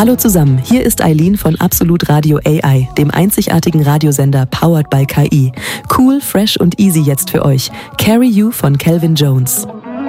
Hallo zusammen, hier ist Eileen von Absolut Radio AI, dem einzigartigen Radiosender powered by KI. Cool, fresh und easy jetzt für euch. Carry You von Calvin Jones.